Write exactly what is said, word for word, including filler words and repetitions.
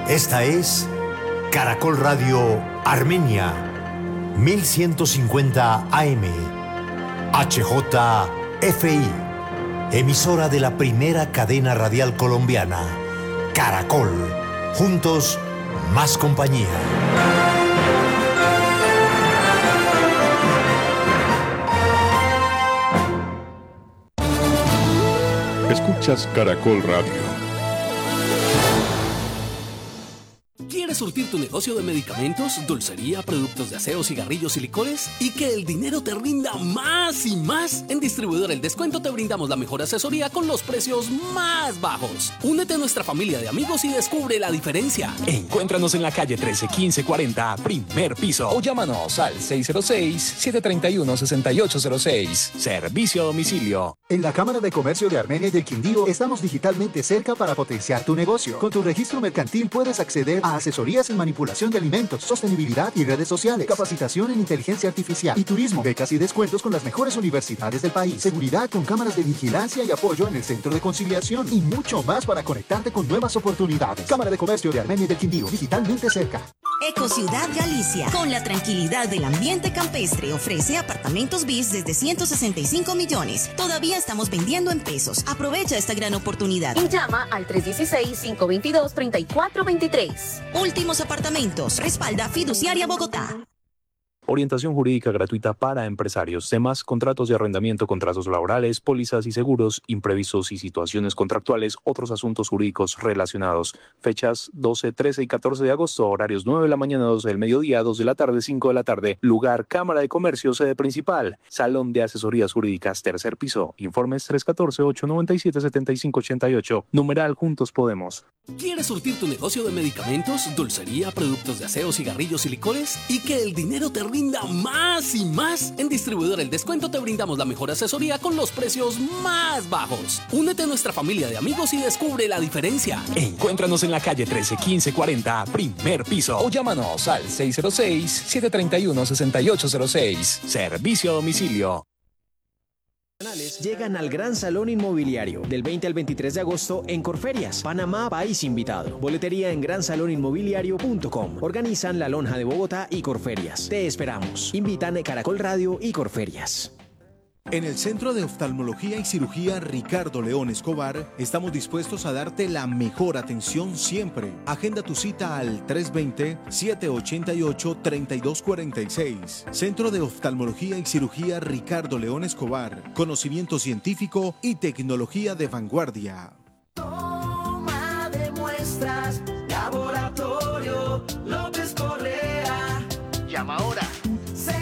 Esta es Caracol Radio Armenia, mil ciento cincuenta A M, H J F I, emisora de la primera cadena radial colombiana, Caracol, juntos, más compañía. Escuchas Caracol Radio. ¿Quieres surtir tu negocio de medicamentos, dulcería, productos de aseo, cigarrillos y licores? ¿Y que el dinero te rinda más y más? En Distribuidor El Descuento te brindamos la mejor asesoría con los precios más bajos. Únete a nuestra familia de amigos y descubre la diferencia. Encuéntranos en la calle trece quince cuarenta, primer piso. O llámanos al seis cero seis, siete tres uno, seis ocho cero seis. Servicio a domicilio. En la Cámara de Comercio de Armenia y del Quindío estamos digitalmente cerca para potenciar tu negocio. Con tu registro mercantil puedes acceder a asesorías en manipulación de alimentos, sostenibilidad y redes sociales, capacitación en inteligencia artificial y turismo, becas y descuentos con las mejores universidades del país, seguridad con cámaras de vigilancia y apoyo en el centro de conciliación y mucho más para conectarte con nuevas oportunidades. Cámara de Comercio de Armenia y del Quindío, digitalmente cerca. Ecociudad Galicia, con la tranquilidad del ambiente campestre, ofrece apartamentos bis desde ciento sesenta y cinco millones. Todavía estamos vendiendo en pesos. Aprovecha esta gran oportunidad y llama al tres uno seis, cinco dos dos, tres cuatro dos tres. Últimos apartamentos. Respalda Fiduciaria Bogotá. Orientación jurídica gratuita para empresarios, temas, contratos de arrendamiento, contratos laborales, pólizas y seguros, imprevistos y situaciones contractuales, otros asuntos jurídicos relacionados. Fechas doce, trece y catorce de agosto, horarios nueve de la mañana, doce del mediodía, dos de la tarde, cinco de la tarde. Lugar, Cámara de Comercio, sede principal. Salón de Asesorías Jurídicas, tercer piso. Informes tres uno cuatro, ocho nueve siete, siete cinco ocho ocho. Numeral Juntos Podemos. ¿Quieres surtir tu negocio de medicamentos, dulcería, productos de aseo, cigarrillos y licores? ¿Y que el dinero te rinda más y más? En Distribuidor El Descuento te brindamos la mejor asesoría con los precios más bajos. Únete a nuestra familia de amigos y descubre la diferencia. Encuéntranos en la calle trece quince cuarenta, primer piso. O llámanos al seis cero seis, siete tres uno, seis ocho cero seis. Servicio a domicilio. Llegan al Gran Salón Inmobiliario del veinte al veintitrés de agosto en Corferias, Panamá, país invitado. Boletería en gran salón inmobiliario punto com. Organizan La Lonja de Bogotá y Corferias. Te esperamos. Invitan Caracol Radio y Corferias. En el Centro de Oftalmología y Cirugía Ricardo León Escobar estamos dispuestos a darte la mejor atención siempre. Agenda tu cita al tres dos cero, siete ocho ocho, tres dos cuatro seis. Centro de Oftalmología y Cirugía Ricardo León Escobar. Conocimiento científico y tecnología de vanguardia. Toma de muestras, Laboratorio López Correa. Llama